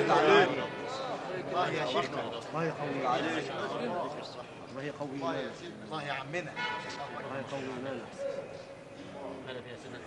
الله يا شيخنا، الله يقوي الله يقوي الله يا عمنا، الله يقوي ايمانك. هلا فيها سنة